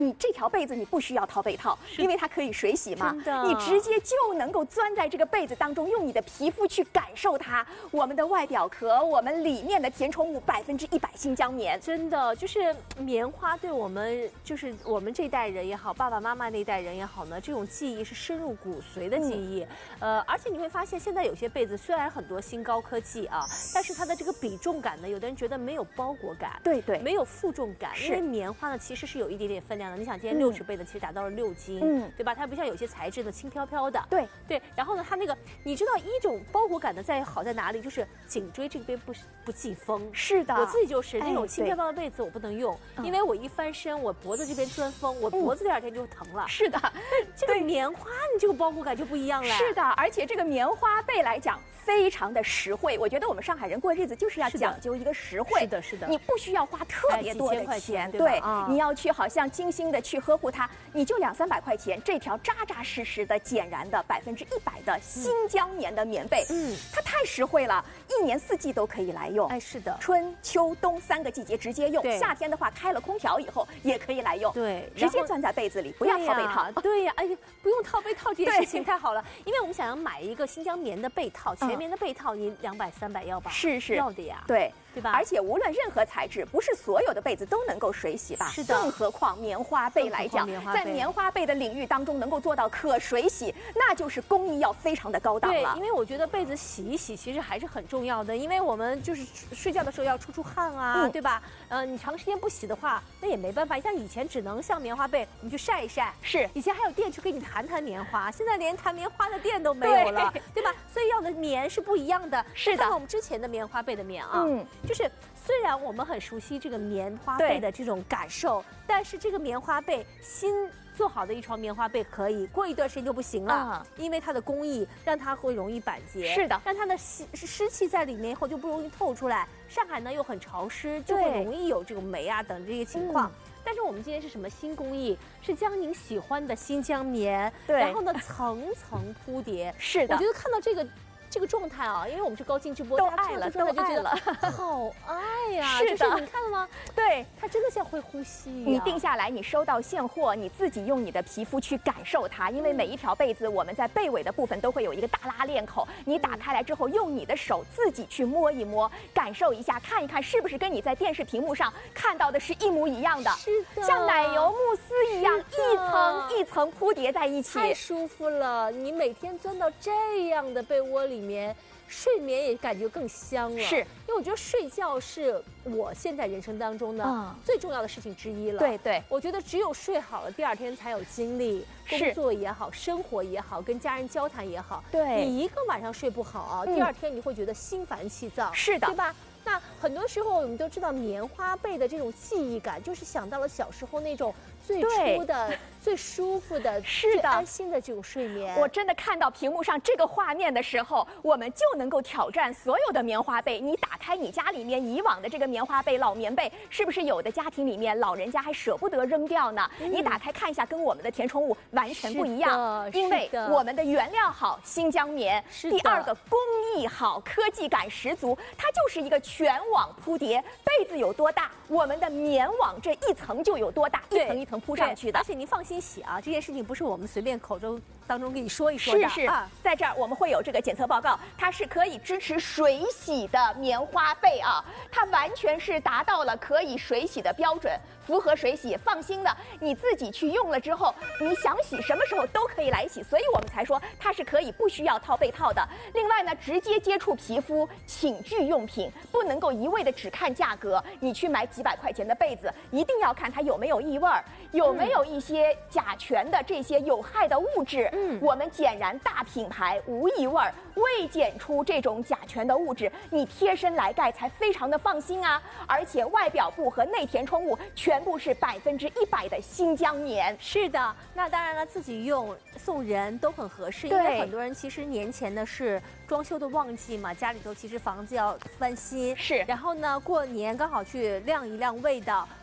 你这条被子你不需要套被套，因为它可以水洗嘛，你直接就能够钻在这个被子当中，用你的皮肤去感受它。我们的外表壳，我们里面的填充物100%新疆棉， 真的就是棉花对我们，就是我们这一代人也好，爸爸妈妈那一代人也好呢，这种记忆是深入骨髓的记忆。而且你会发现，现在有些被子虽然很多新高科技啊，但是它的这个比重感呢，有的人觉得没有包裹感， 对， 没有负重感，因为棉花呢其实是有一点点分量的。你想，今天60被子其实达到了6斤，对吧？它不像有些材质的轻飘飘的，对。然后呢，它那个你知道一种包裹感的好在哪里？就是颈椎这边不系风。是的，我自己就是那种轻飘飘的被子我不能用，因为我一翻身，我脖子这边钻风，我脖子第2天就疼了。是的，这个棉花你这个包裹感就不一样了。 是的，而且这个棉花被来讲非常的实惠。我觉得我们上海人过日子就是要讲究一个实惠。 是的， 你不需要花特别多的钱，对，你要去好像精心的去呵护它，你就200-300块钱，这条扎扎实实的碱燃的100%的新疆棉的棉被，它太实惠了，1年4季都可以来用。 哎，是的， 春秋冬3个季节直接用。夏天的话，开了空调以后也可以来用。 对， 直接钻在被子里，不要套被套。 对呀，哎呀，不用套被套这件事情太好了，因为我们想要买一个新疆棉的被套，全棉的被套，你200-300要吧？是要的呀， 对吧？ 而且无论任何材质，不是所有的被子都能够水洗吧？ 是的， 更何况棉花被来讲，在棉花被的领域当中能够做到可水洗，那就是工艺要非常的高档了。 对，因为我觉得被子洗一洗其实还是很重要的，因为我们就是睡觉的时候要出汗啊，对吧？你长时间不洗的话，那也没办法。像以前只能像棉花被，你去晒一晒，是以前还有店去给你弹棉花，现在连弹棉花的店都没有了，对吧？所以要的棉是不一样的。是的，看看我们之前的棉花被的棉啊，就是虽然我们很熟悉这个棉花被的这种感受，但是这个棉花被新做好的一床棉花被可以过一段时间就不行了，因为它的工艺让它会容易板结，是的，让它的湿气在里面以后就不容易透出来。上海呢又很潮湿，就会容易有这种霉啊等这些情况。但是我们今天是什么新工艺？是将您喜欢的新疆棉，然后呢层层铺叠。是的，我觉得看到这个状态啊，因为我们是高清直播， 都爱了，都爱了， 好爱呀！ 是的， 你看了吗？ 对， 它真的像会呼吸一样。 你定下来，你收到现货，你自己用你的皮肤去感受它，因为每一条被子我们在被尾的部分都会有一个大拉链口，你打开来之后，用你的手自己去摸一摸，感受一下，看一看是不是跟你在电视屏幕上看到的是一模一样的，是的，像奶油慕斯一样，一层一层铺叠在一起， 太舒服了。你每天钻到这样的被窝里面，睡眠也感觉更香了。是，因为我觉得睡觉是我现在人生当中呢最重要的事情之一了。对，我觉得只有睡好了，第2天才有精力，工作也好，生活也好，跟家人交谈也好。对，你一个晚上睡不好啊，第2天你会觉得心烦气躁。是的，对吧？那很多时候我们都知道棉花被的这种记忆感，就是想到了小时候那种最初的、最舒服的、最安心的这种睡眠。 我真的看到屏幕上这个画面的时候，我们就能够挑战所有的棉花被。你打开你家里面以往的这个棉花被、老棉被，是不是有的家庭里面老人家还舍不得扔掉呢？你打开看一下，跟我们的填充物完全不一样，因为我们的原料好，新疆棉；第2个工艺好，科技感十足，它就是一个全网铺叠。被子有多大，我们的棉网这一层就有多大，一层一层铺上去的。 而且您放心洗啊，这件事情不是我们随便口中当中跟你说一说的。 是，在这儿我们会有这个检测报告，它是可以支持水洗的棉花被啊，它完全是达到了可以水洗的标准，符合水洗。放心的，你自己去用了之后，你想洗什么时候都可以来洗，所以我们才说它是可以不需要套被套的。另外呢，直接接触皮肤，寝具用品不能够一味的只看价格，你去买几百块钱的被子，一定要看它有没有异味儿，有没有一些甲醛的这些有害的物质。我们碱燃大品牌无异味儿，未检出这种甲醛的物质，你贴身来盖才非常的放心啊！而且外表布和内填充物全部是100%的新疆棉。 是的，那当然了，自己用送人都很合适，因为很多人其实年前呢是装修的旺季嘛，家里头其实房子要翻新，是，然后呢过年刚好去亮一亮味道。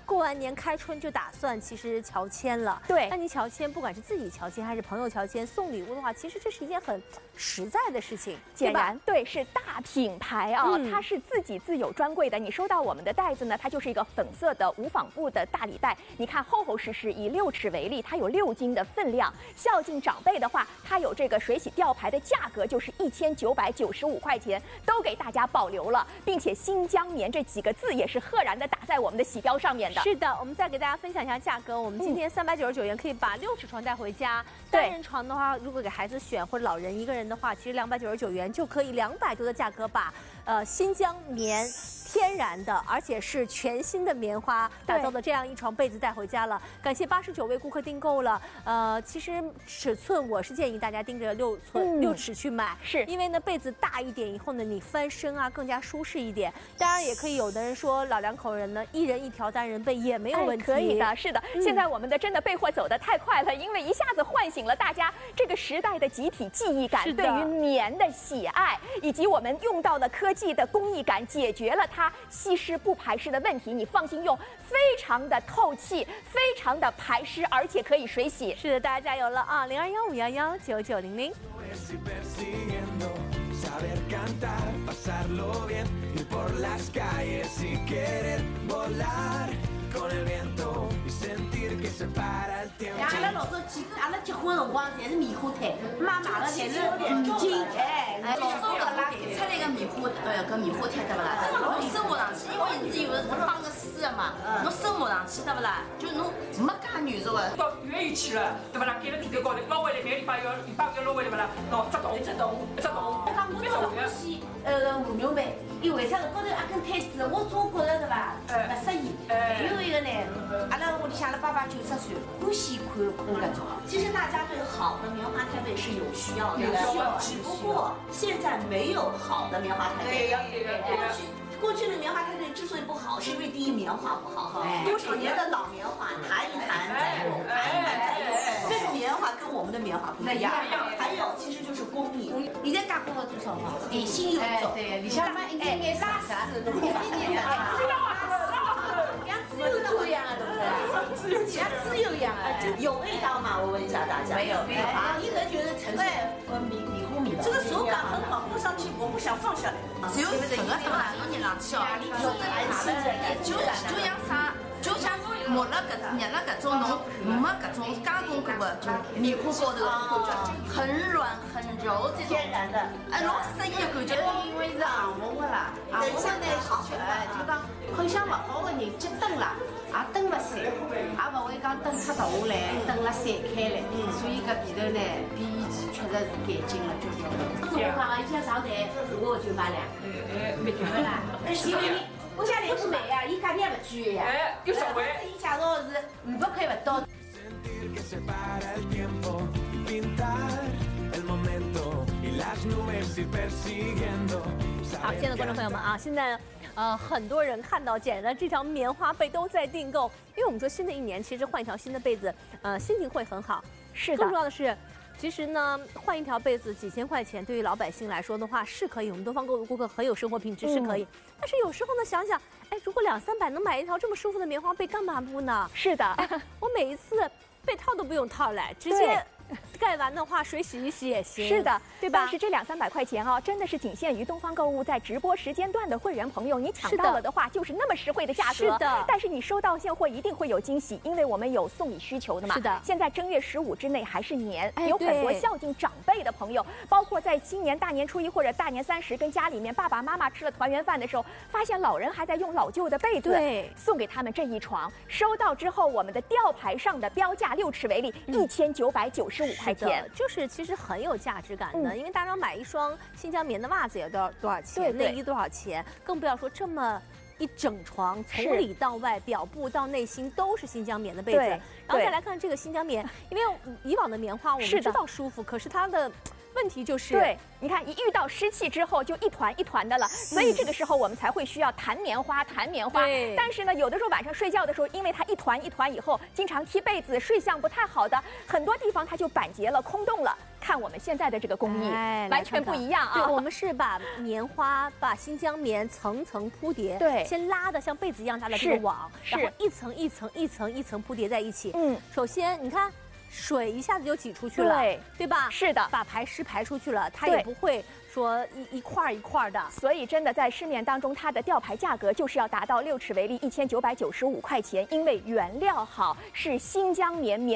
过完年开春就打算其实乔迁了。 对， 那你乔迁，不管是自己乔迁还是朋友乔迁，送礼物的话，其实这是一件很实在的事情。 显然，对，是大品牌啊，它是自己自有专柜的。你收到我们的袋子呢，它就是一个粉色的无纺布的大礼袋。你看厚厚实实，以6尺为例，它有6斤的分量。孝敬长辈的话，它有这个水洗吊牌的价格就是1995块钱，都给大家保留了，并且新疆棉这几个字也是赫然的打在我们的喜标上面的。 是的，我们再给大家分享一下价格。我们今天399元可以把6尺床带回家。单人床的话，如果给孩子选或者老人一个人的话，其实299元就可以200多的价格把新疆棉天然的，而且是全新的棉花打造的这样一床被子带回家了。感谢89位顾客订购了。其实尺寸我是建议大家盯着6尺去买，是因为呢被子大一点以后呢，你翻身啊更加舒适一点。当然也可以，有的人说老两口人呢，1人1条单人被也没有问题。 可以的，是的。现在我们的真的备货走得太快了，因为一下子唤醒了大家这个时代的集体记忆感，对于棉的喜爱，以及我们用到了科技的工艺感，解决了它吸湿不排湿的问题。你放心用，非常的透气，非常的排湿，而且可以水洗。 是的，大家加油了啊！0215119900。 阿拉老早阿拉结婚辰光侪是棉花胎，妈买了侪是五斤， 老早搿拉出来个棉花，搿棉花胎对勿啦？侬生活上去，因为是有的是绑个丝的嘛，侬生活上去对勿啦？就侬没介软弱的。 到医院去了，对勿啦？盖了地头高头，捞回来每个礼拜要捞回来勿啦？喏，只洞。 我讲我老欢喜和牛爿，因为啥子高头阿根胎子，我总觉着对伐？勿适宜。还有一个呢，阿拉屋里向阿拉爸爸90岁，欢喜看搿种。 其实大家对好的棉花胎被是有需要的，只不过现在没有好的棉花胎被。过去的棉花胎被之所以不好，是因为第一棉花不好，多少年的老棉花弹一弹再用，弹一弹再用，这种棉花跟我们的棉花不一样。还有其实就是工艺。 现在加工了多少嘛？ 点心又重， 对，里向嘛应该拉丝，对吧？像自由猪一样的，对不对？像自由一样的， 有味道吗？我问一下大家。 没有啊，一个就是纯粹米糊米的。 这个手感很好，摸上去我不想放下来。 只有这个对伐？侬捏上去哦，就像啥？就像抹了捏了搿种侬没搿种加工过的，就棉花高头的感觉，很软很柔这种。 天然的， 老适宜的感觉。 因为是航模的啦，航模呢就讲困相勿好的人接灯啦，也灯勿散，也勿会讲灯塌倒下来，灯啦散开来，所以搿被头呢比以前确实是干净了交关。我讲啊，伊想上台，我就买两，没对啦，因为你。我想来不买呀，伊价钿也勿贵呀。 有实惠。 伊介绍是500块不到。 好，亲爱的观众朋友们啊，现在很多人看到简单这条棉花被都在订购，因为我们说新的一年其实换一条新的被子，心情会很好。 是的。 更重要的是。其实呢，换一条被子几千块钱，对于老百姓来说的话是可以。我们东方购物顾客很有生活品质，是可以。但是有时候呢，想想，哎，如果200-300能买一条这么舒服的棉花被，干嘛不呢？ 是的， 我每一次被套都不用套来，直接。盖完的话，水洗一洗也行。 是的， 对吧？ 但是这200-300块钱啊，真的是仅限于东方购物在直播时间段的会员朋友，你抢到了的话，就是那么实惠的价格。 是的。但是你收到现货一定会有惊喜，因为我们有送礼需求的嘛。 是的。 现在正月15之内还是年，有很多孝敬长辈的朋友，包括在新年大年初一或者大年30，跟家里面爸爸妈妈吃了团圆饭的时候，发现老人还在用老旧的被子， 对， 送给他们这一床。收到之后，我们的吊牌上的标价6尺为例，1995块钱。 就是其实很有价值感的，因为大家买一双新疆棉的袜子也多少钱，内衣多少钱，更不要说这么一整床，从里到外，表布到内心都是新疆棉的被子。然后再来看这个新疆棉，因为以往的棉花我们知道舒服，可是它的问题就是， 对，你看一遇到湿气之后就一团一团的了，所以这个时候我们才会需要弹棉花，弹棉花。但是呢，有的时候晚上睡觉的时候，因为它一团一团以后，经常踢被子，睡相不太好的，很多地方它就板结了、空洞了。看我们现在的这个工艺，完全不一样啊！ 对，我们是把棉花、把新疆棉层层铺叠， 对， 先拉的像被子一样大的这个网，然后一层一层一层一层铺叠在一起。首先你看。水一下子就挤出去了，对吧？ 是的， 把排湿排出去了，它也不会说一块一块的。 所以真的在市面当中，它的吊牌价格就是要达到6尺为例1995块钱，因为原料好，是新疆棉。